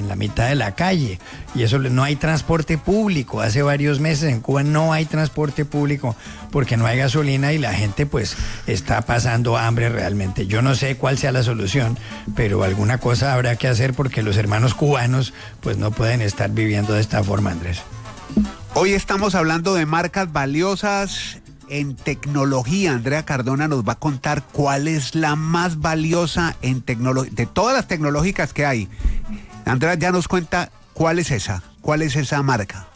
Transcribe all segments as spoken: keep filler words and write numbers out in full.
en la mitad de la calle. Y eso no hay transporte público. Hace varios meses en Cuba no hay transporte público porque no hay gasolina y la gente pues está pasando hambre realmente. Yo no sé cuál sea la solución, pero alguna cosa habrá que hacer porque los hermanos cubanos pues no pueden estar viviendo de esta forma, Andrés. Hoy estamos hablando de marcas valiosas en tecnología. Andrea Cardona nos va a contar cuál es la más valiosa en tecnología, de todas las tecnológicas que hay. Andrea ya nos cuenta cuál es esa, cuál es esa marca.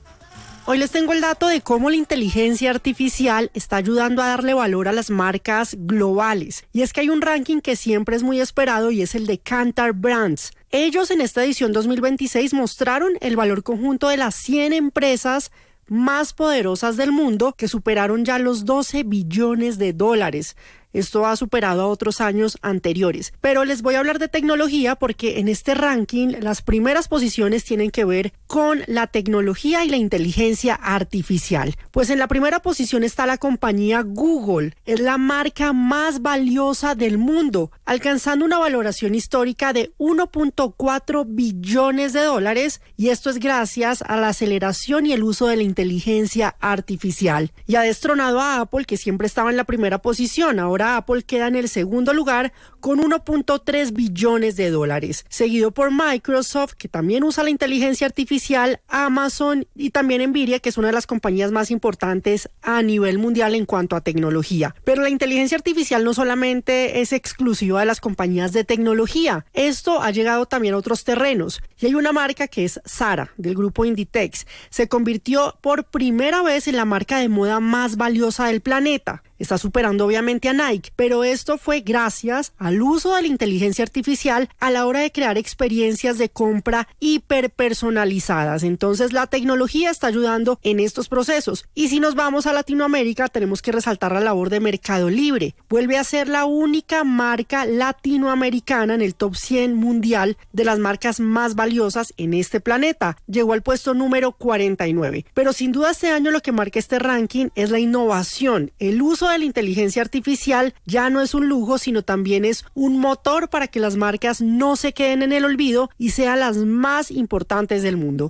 Hoy les tengo el dato de cómo la inteligencia artificial está ayudando a darle valor a las marcas globales. Y es que hay un ranking que siempre es muy esperado y es el de Kantar Brands. Ellos en esta edición dos mil veintiséis mostraron el valor conjunto de las cien empresas más poderosas del mundo que superaron ya los doce billones de dólares. Esto ha superado a otros años anteriores. Pero les voy a hablar de tecnología porque en este ranking las primeras posiciones tienen que ver con la tecnología y la inteligencia artificial. Pues en la primera posición está la compañía Google. Es la marca más valiosa del mundo, alcanzando una valoración histórica de uno punto cuatro billones de dólares, y esto es gracias a la aceleración y el uso de la inteligencia artificial. Y ha destronado a Apple, que siempre estaba en la primera posición. Ahora Apple queda en el segundo lugar con uno punto tres billones de dólares, seguido por Microsoft, que también usa la inteligencia artificial, Amazon y también Nvidia, que es una de las compañías más importantes a nivel mundial en cuanto a tecnología. Pero la inteligencia artificial no solamente es exclusiva de las compañías de tecnología, esto ha llegado también a otros terrenos. Y hay una marca que es Zara, del grupo Inditex. Se convirtió por primera vez en la marca de moda más valiosa del planeta. Está superando obviamente a Nike, pero esto fue gracias al uso de la inteligencia artificial a la hora de crear experiencias de compra hiperpersonalizadas. Entonces la tecnología está ayudando en estos procesos. Y si nos vamos a Latinoamérica, tenemos que resaltar la labor de Mercado Libre. Vuelve a ser la única marca latinoamericana en el top cien mundial de las marcas más valiosas en este planeta. Llegó al puesto número cuarenta y nueve. Pero sin duda este año lo que marca este ranking es la innovación, el uso de la inteligencia artificial ya no es un lujo, sino también es un motor para que las marcas no se queden en el olvido y sean las más importantes del mundo.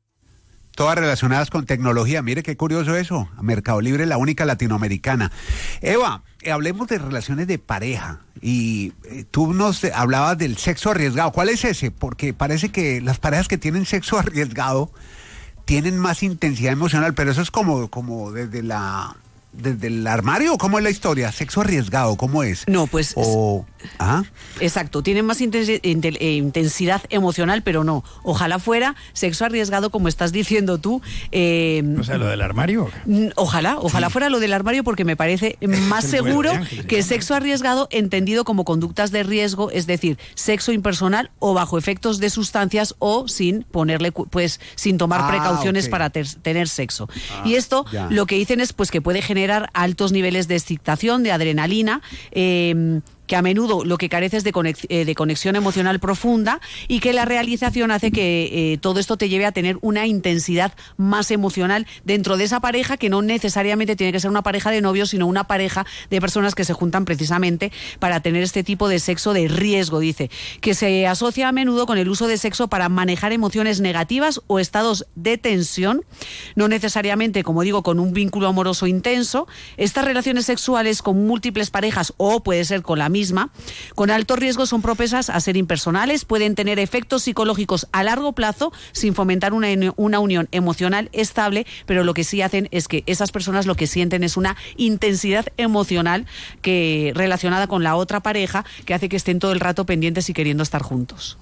Todas relacionadas con tecnología. Mire qué curioso eso. Mercado Libre, la única latinoamericana. Eva, eh, hablemos de relaciones de pareja. Y eh, tú nos hablabas del sexo arriesgado. ¿Cuál es ese? Porque parece que las parejas que tienen sexo arriesgado tienen más intensidad emocional, pero eso es como, como desde la... ¿Desde el armario? ¿Cómo es la historia? ¿Sexo arriesgado? ¿Cómo es? No, pues... O... ¿Ah? Exacto, tienen más intensi- intel- eh, intensidad emocional, pero no. Ojalá fuera sexo arriesgado, como estás diciendo tú. Eh, o sea, lo del armario. Ojalá, ojalá sí. fuera lo del armario, porque me parece más seguro que sexo arriesgado entendido como conductas de riesgo, es decir, sexo impersonal o bajo efectos de sustancias o sin ponerle, pues, sin tomar ah, precauciones okay. para ter- tener sexo. Ah, y esto ya. Lo que dicen es pues que puede generar altos niveles de excitación, de adrenalina, eh, que a menudo lo que carece es de, conex- eh, de conexión emocional profunda, y que la realización hace que eh, todo esto te lleve a tener una intensidad más emocional dentro de esa pareja, que no necesariamente tiene que ser una pareja de novios, sino una pareja de personas que se juntan precisamente para tener este tipo de sexo de riesgo. Dice que se asocia a menudo con el uso de sexo para manejar emociones negativas o estados de tensión, no necesariamente, como digo, con un vínculo amoroso intenso. Estas relaciones sexuales con múltiples parejas, o puede ser con la misma, con alto riesgo, son propensas a ser impersonales, pueden tener efectos psicológicos a largo plazo sin fomentar una, una unión emocional estable, pero lo que sí hacen es que esas personas lo que sienten es una intensidad emocional que relacionada con la otra pareja, que hace que estén todo el rato pendientes y queriendo estar juntos.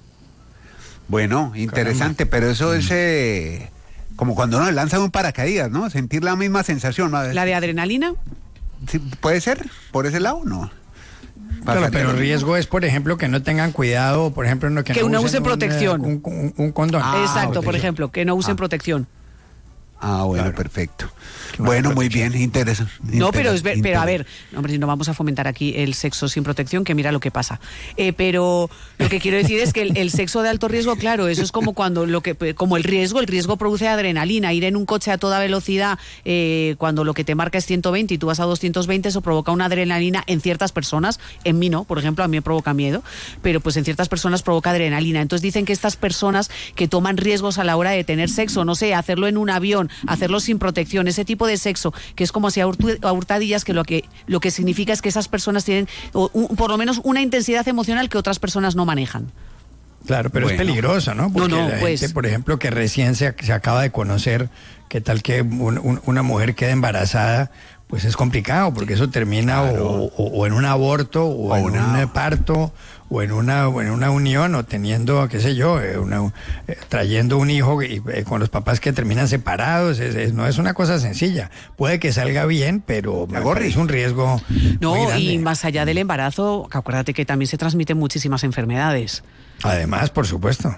Bueno, interesante, Caramba. Pero eso es eh, como cuando uno lanza un paracaídas, ¿no? Sentir la misma sensación, ¿no? ¿La de adrenalina? Sí, ¿puede ser? ¿Por ese lado no? Claro, pero el riesgo es, por ejemplo, que no tengan cuidado, por ejemplo, no, que, que no uno usen use protección. Un, un, un condón. Ah, Exacto, okay. por ejemplo, que no usen ah. protección. Ah, bueno, Claro. perfecto. Qué buena Bueno, muy protección. bien, interesante. No, pero es ver- pero a ver, hombre, si no vamos a fomentar aquí el sexo sin protección, que mira lo que pasa. Eh, pero lo que quiero decir es que el, el sexo de alto riesgo, claro, eso es como cuando lo que, como el riesgo, el riesgo produce adrenalina. Ir en un coche a toda velocidad, eh, cuando lo que te marca es ciento veinte y tú vas a doscientos veinte, eso provoca una adrenalina en ciertas personas. En mí no, por ejemplo, a mí me provoca miedo, pero pues en ciertas personas provoca adrenalina. Entonces dicen que estas personas que toman riesgos a la hora de tener sexo, no sé, hacerlo en un avión, hacerlo sin protección, ese tipo de sexo, que es como si a, hurtu- a hurtadillas, que lo que lo que significa es que esas personas tienen o, un- por lo menos una intensidad emocional que otras personas no manejan. Claro, pero Bueno. es peligroso, ¿no? Porque No, no, la pues. gente, por ejemplo, que recién se, se acaba de conocer, qué tal que un- un- una mujer quede embarazada, pues es complicado, porque eso termina Claro. o, o- o en un aborto, o, O en una- un eh, parto, o en una o en una unión, o teniendo, qué sé yo, eh, una- eh, trayendo un hijo y, eh, con los papás que terminan separados. Es- es- no es una cosa sencilla. Puede que salga bien, pero me Agorri. parece un riesgo muy No, grande. y más allá del embarazo, que acuérdate que también se transmiten muchísimas enfermedades. Además, por supuesto.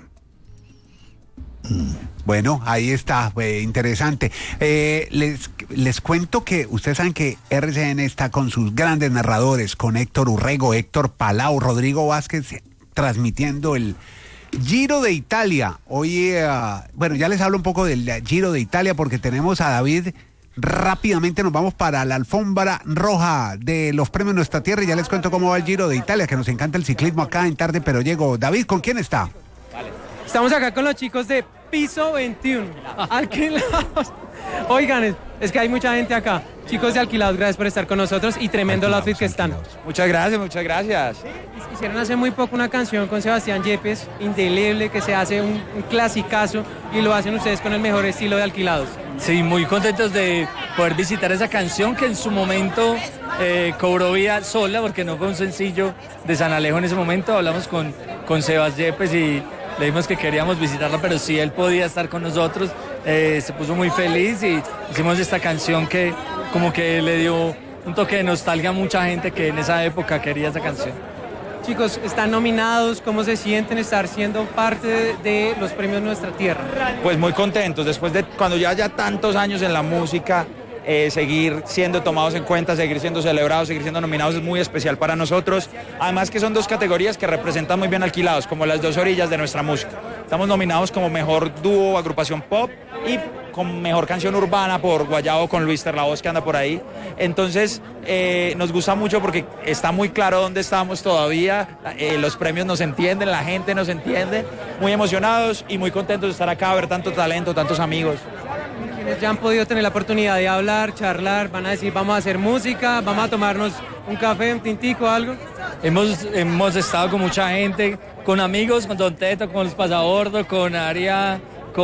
Bueno, ahí está, eh, interesante. Eh, les, les cuento que ustedes saben que R C N está con sus grandes narradores, con Héctor Urrego, Héctor Palau, Rodrigo Vázquez, transmitiendo el Giro de Italia. Hoy, eh, bueno, ya les hablo un poco del Giro de Italia porque tenemos a David. Rápidamente nos vamos para la alfombra roja de los premios Nuestra Tierra y ya les cuento cómo va el Giro de Italia, que nos encanta el ciclismo acá en Tarde Pero Llego. David, ¿con quién está? Estamos acá con los chicos de Piso veintiuno, alquilados. Oigan, es, es que hay mucha gente acá. Chicos de Alquilados, gracias por estar con nosotros y tremendo el Alquilados, outfit que están. alquilados. Muchas gracias, muchas gracias. Hicieron hace muy poco una canción con Sebastián Yepes, Indeleble, que se hace un, un clasicazo y lo hacen ustedes con el mejor estilo de Alquilados. Sí, muy contentos de poder visitar esa canción que en su momento eh, cobró vida sola porque no fue un sencillo de San Alejo en ese momento. Hablamos con, con Sebas Yepes y le dijimos que queríamos visitarla, pero sí él podía estar con nosotros. Eh, se puso muy feliz y hicimos esta canción que como que le dio un toque de nostalgia a mucha gente que en esa época quería esa canción. Chicos, están nominados, ¿cómo se sienten estar siendo parte de, de los premios Nuestra Tierra? Pues muy contentos, después de cuando ya ya tantos años en la música, eh, seguir siendo tomados en cuenta, seguir siendo celebrados, seguir siendo nominados es muy especial para nosotros. Además que son dos categorías que representan muy bien Alquilados, como las dos orillas de nuestra música. Estamos nominados como mejor dúo o agrupación pop y con mejor canción urbana por Guayabo con Luis La Voz que anda por ahí. Entonces eh, nos gusta mucho porque está muy claro dónde estamos todavía, eh, los premios nos entienden, la gente nos entiende, muy emocionados y muy contentos de estar acá, ver tanto talento, tantos amigos. Quienes ya han podido tener la oportunidad de hablar, charlar, van a decir vamos a hacer música, vamos a tomarnos un café, un tintico, algo. Hemos, hemos estado con mucha gente, con amigos, con Don Teto, con los Pasabordo, con Aria,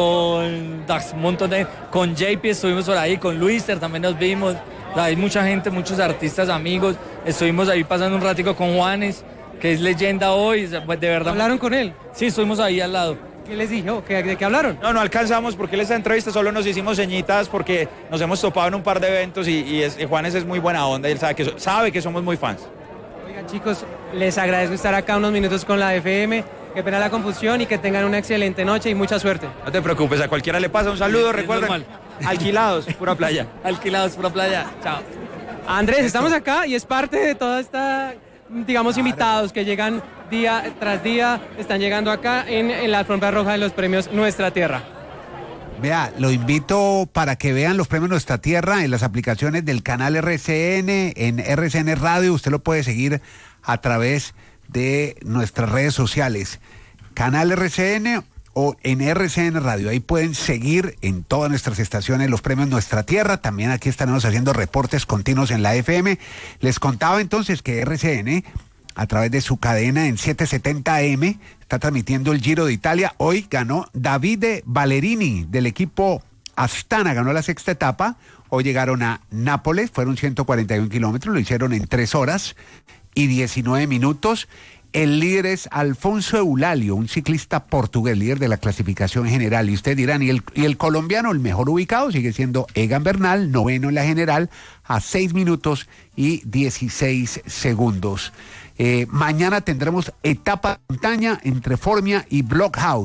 con Dax, un montón de, con J P estuvimos por ahí, con Luister también nos vimos. O sea, hay mucha gente, muchos artistas, amigos. Estuvimos ahí pasando un ratico con Juanes, que es leyenda hoy, pues de verdad. ¿Hablaron con él? Sí, estuvimos ahí al lado. ¿Qué les dijo? ¿Qué- ¿De qué hablaron? No, no alcanzamos porque él esta entrevista solo nos hicimos ceñitas porque nos hemos topado en un par de eventos y, y, es- y Juanes es muy buena onda y él sabe que, so- sabe que somos muy fans. Oigan, chicos, les agradezco estar acá unos minutos con la F M. Qué pena la confusión y que tengan una excelente noche y mucha suerte. No te preocupes, a cualquiera le pasa un saludo, Es recuerden. normal. Alquilados, pura playa. Alquilados por la playa. Chao. Andrés, estamos acá y es parte de toda esta, digamos, invitados que llegan día tras día, están llegando acá en, en la alfombra roja de los premios Nuestra Tierra. Vea, lo invito para que vean los premios Nuestra Tierra en las aplicaciones del canal R C N, en R C N Radio. Usted lo puede seguir a través de nuestras redes sociales, canal R C N o en R C N Radio. Ahí pueden seguir en todas nuestras estaciones los premios Nuestra Tierra. También aquí estaremos haciendo reportes continuos en la F M. Les contaba entonces que R C N, a través de su cadena en setecientos setenta A M, está transmitiendo el Giro de Italia. Hoy ganó Davide Ballerini del equipo Astana, ganó la sexta etapa. Hoy llegaron a Nápoles, fueron ciento cuarenta y un kilómetros, lo hicieron en tres horas y diecinueve minutos. El líder es Alfonso Eulalio, un ciclista portugués, líder de la clasificación general. Y ustedes dirán, ¿y el, y el colombiano, el mejor ubicado, sigue siendo Egan Bernal, noveno en la general, a seis minutos y dieciséis segundos. Eh, mañana tendremos etapa de montaña entre Formia y Blockhouse.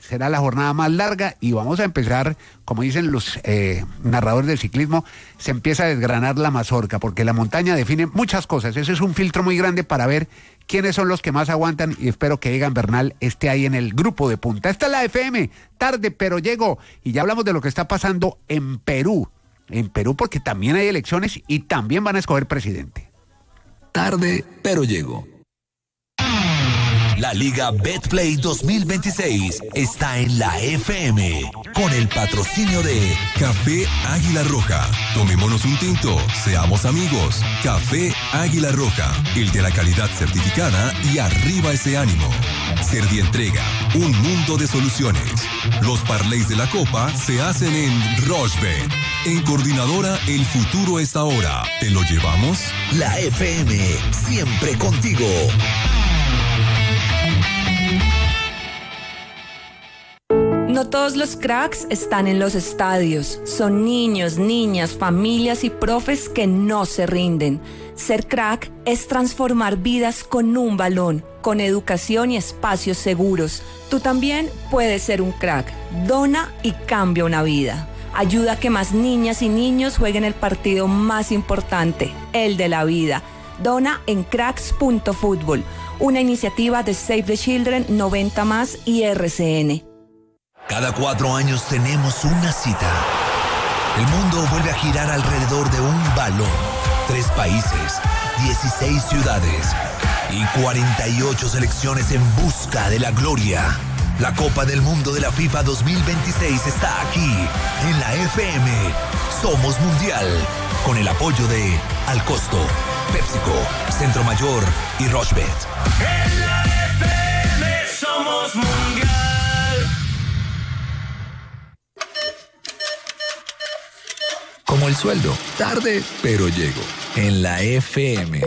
será la jornada más larga y vamos a empezar, como dicen los eh, narradores del ciclismo, se empieza a desgranar la mazorca, porque la montaña define muchas cosas. Ese es un filtro muy grande para ver quiénes son los que más aguantan y espero que Egan Bernal esté ahí en el grupo de punta. Esta es la F M, tarde pero llego, y ya hablamos de lo que está pasando en Perú. En Perú porque también hay elecciones y también van a escoger presidente. Tarde pero llego. La Liga Betplay dos mil veintiséis está en la F M con el patrocinio de Café Águila Roja. Tomémonos un tinto, seamos amigos. Café Águila Roja, el de la calidad certificada y arriba ese ánimo. Servientrega, un mundo de soluciones. Los parlays de la Copa se hacen en Rochebet. En Coordinadora, el futuro está ahora. ¿Te lo llevamos? La F M, siempre contigo. No todos los cracks están en los estadios. Son niños, niñas, familias y profes que no se rinden. Ser crack es transformar vidas con un balón, con educación y espacios seguros. Tú también puedes ser un crack. Dona y cambia una vida. Ayuda a que más niñas y niños jueguen el partido más importante, el de la vida. Dona en cracks punto fútbol, una iniciativa de Save the Children, noventa más y R C N. Cada cuatro años tenemos una cita. El mundo vuelve a girar alrededor de un balón. Tres países, dieciséis ciudades y cuarenta y ocho selecciones en busca de la gloria. La Copa del Mundo de la FIFA dos mil veintiséis está aquí, en la F M. Somos Mundial, con el apoyo de Alcosto, PepsiCo, Centro Mayor y Rochebet. En la F M somos Mundial. Como el sueldo, tarde pero llego, en la F M.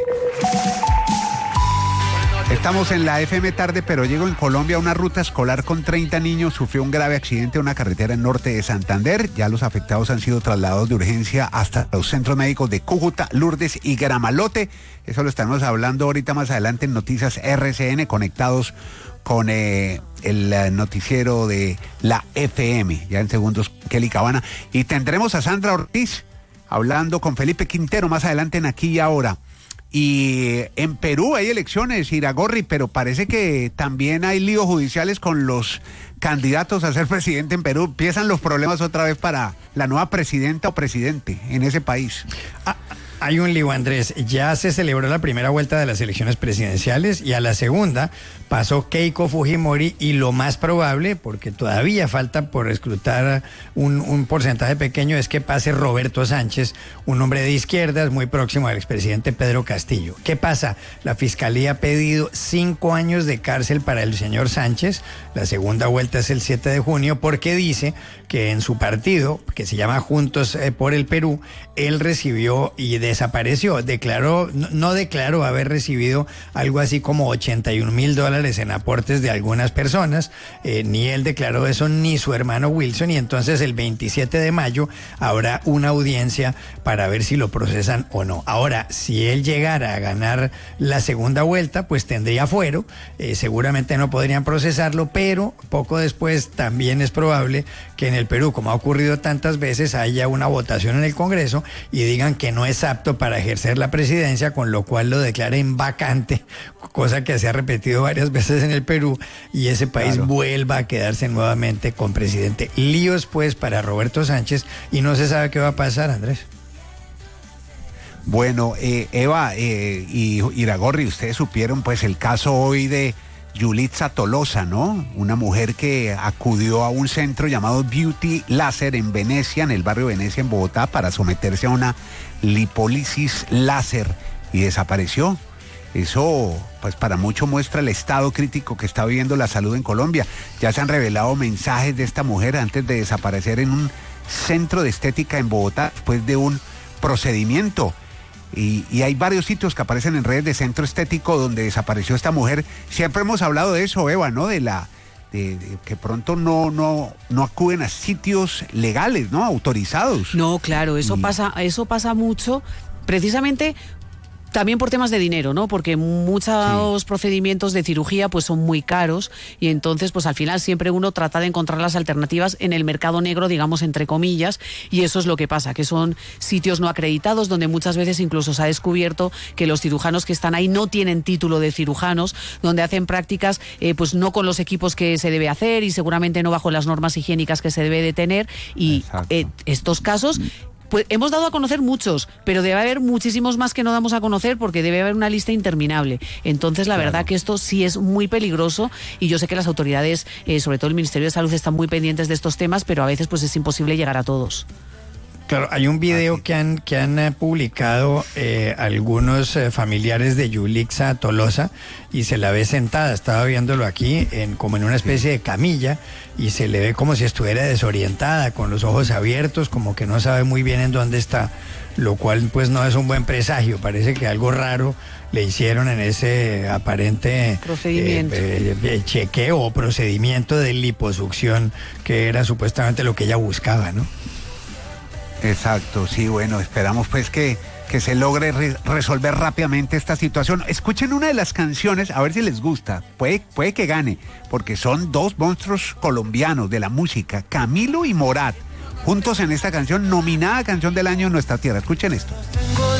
Estamos en la F M tarde, pero llego en Colombia. Una ruta escolar con treinta niños sufrió un grave accidente en una carretera en norte de Santander. Ya los afectados han sido trasladados de urgencia hasta los centros médicos de Cúcuta, Lourdes y Gramalote. Eso lo estamos hablando ahorita más adelante en Noticias R C N, conectados con eh, el uh, noticiero de la F M. Ya en segundos, Kelly Cabana. Y tendremos a Sandra Ortiz hablando con Felipe Quintero más adelante en Aquí y Ahora. Y en Perú hay elecciones, Iragorri, pero parece que también hay líos judiciales con los candidatos a ser presidente en Perú. Empiezan los problemas otra vez para la nueva presidenta o presidente en ese país. Ah, hay un lío, Andrés. Ya se celebró la primera vuelta de las elecciones presidenciales y a la segunda pasó Keiko Fujimori y lo más probable, porque todavía falta por escrutar un, un porcentaje pequeño, es que pase Roberto Sánchez, un hombre de izquierdas muy próximo al expresidente Pedro Castillo. ¿Qué pasa? La Fiscalía ha pedido cinco años de cárcel para el señor Sánchez. La segunda vuelta es el siete de junio porque dice que en su partido, que se llama Juntos por el Perú, él recibió y desapareció, declaró, no, no declaró haber recibido algo así como ochenta y un mil dólares en aportes de algunas personas, eh, ni él declaró eso ni su hermano Wilson, y entonces el veintisiete de mayo habrá una audiencia para ver si lo procesan o no. Ahora, si él llegara a ganar la segunda vuelta, pues tendría fuero, eh, seguramente no podrían procesarlo, pero poco después también es probable que en el Perú, como ha ocurrido tantas veces, haya una votación en el Congreso y digan que no es apto para ejercer la presidencia, con lo cual lo declaren vacante, cosa que se ha repetido varias veces en el Perú, y ese país claro, vuelva a quedarse nuevamente con presidente. Líos pues para Roberto Sánchez y no se sabe qué va a pasar, Andrés. Bueno, eh, Eva eh, y Iragorri, ustedes supieron pues el caso hoy de Yulitza Tolosa, ¿no? Una mujer que acudió a un centro llamado Beauty Láser en Venecia, en el barrio Venecia, en Bogotá, para someterse a una lipólisis láser y desapareció. Eso, pues para mucho muestra el estado crítico que está viviendo la salud en Colombia. Ya se han revelado mensajes de esta mujer antes de desaparecer en un centro de estética en Bogotá, después de un procedimiento. Y, y hay varios sitios que aparecen en redes de centro estético donde desapareció esta mujer. Siempre hemos hablado de eso, Eva, ¿no? De la de, de que pronto no no no acuden a sitios legales, ¿no? Autorizados. No, claro, eso y... pasa, eso pasa mucho, precisamente. También por temas de dinero, ¿no? Porque muchos sí. procedimientos de cirugía pues son muy caros y entonces pues al final siempre uno trata de encontrar las alternativas en el mercado negro, digamos entre comillas, y eso es lo que pasa, que son sitios no acreditados donde muchas veces incluso se ha descubierto que los cirujanos que están ahí no tienen título de cirujanos, donde hacen prácticas eh, pues no con los equipos que se debe hacer y seguramente no bajo las normas higiénicas que se debe de tener y eh, estos casos pues hemos dado a conocer muchos, pero debe haber muchísimos más que no damos a conocer porque debe haber una lista interminable. Entonces, la claro. verdad que esto sí es muy peligroso y yo sé que las autoridades, eh, sobre todo el Ministerio de Salud, están muy pendientes de estos temas, pero a veces pues es imposible llegar a todos. Claro, hay un video que han que han eh, publicado eh, algunos eh, familiares de Yulixa Tolosa y se la ve sentada, estaba viéndolo aquí en como en una especie de camilla y se le ve como si estuviera desorientada, con los ojos abiertos, como que no sabe muy bien en dónde está, lo cual pues no es un buen presagio, parece que algo raro le hicieron en ese aparente procedimiento. Eh, eh, chequeo o procedimiento de liposucción que era supuestamente lo que ella buscaba, ¿no? Exacto, sí, bueno, esperamos pues que, que se logre re resolver rápidamente esta situación. Escuchen una de las canciones, a ver si les gusta, puede, puede que gane, porque son dos monstruos colombianos de la música, Camilo y Morat, juntos en esta canción, nominada Canción del Año en nuestra tierra. Escuchen esto.